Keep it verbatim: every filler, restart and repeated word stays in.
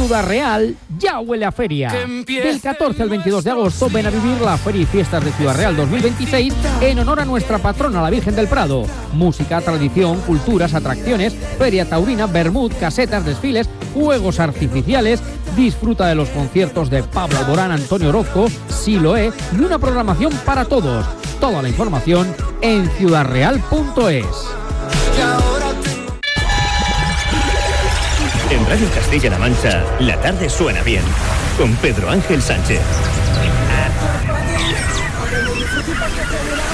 Ciudad Real ya huele a feria. Del catorce al veintidós de agosto ven a vivir la Feria y Fiestas de Ciudad Real dos mil veintiséis en honor a nuestra patrona, la Virgen del Prado. Música, tradición, culturas, atracciones, feria taurina, vermut, casetas, desfiles, fuegos artificiales. Disfruta de los conciertos de Pablo Alborán, Antonio Orozco, Siloé y una programación para todos. Toda la información en ciudad real punto es. En Radio Castilla-La Mancha, la tarde suena bien, con Pedro Ángel Sánchez.